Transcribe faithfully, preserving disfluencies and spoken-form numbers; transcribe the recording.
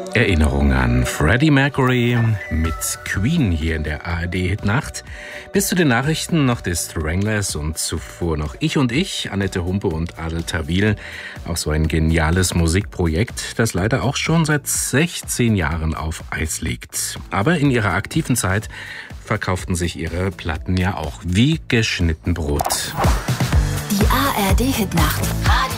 Erinnerung an Freddie Mercury mit Queen hier in der A R D-Hitnacht. Bis zu den Nachrichten noch die Stranglers und zuvor noch Ich und Ich, Annette Humpe und Adel Tawil. Auch so ein geniales Musikprojekt, das leider auch schon seit sechzehn Jahren auf Eis liegt. Aber in ihrer aktiven Zeit verkauften sich ihre Platten ja auch wie geschnitten Brot. Die A R D-Hitnacht.